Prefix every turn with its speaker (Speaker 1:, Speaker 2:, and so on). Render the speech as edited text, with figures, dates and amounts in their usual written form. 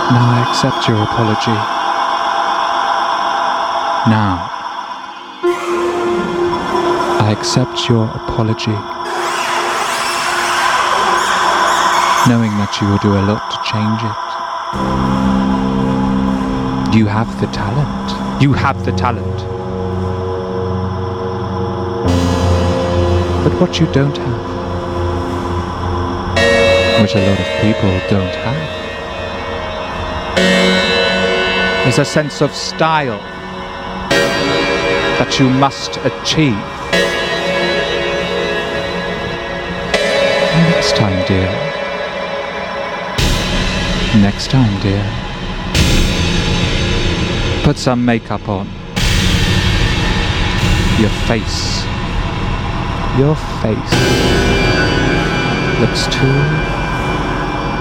Speaker 1: Now I accept your apology. Now I accept your apology, knowing that you will do a lot to change it. You have the talent. You have the talent. But what you don't have, which a lot of people don't have, is a sense of style that you must achieve. Next time, dear. Next time, dear. Put some makeup on. Your face looks too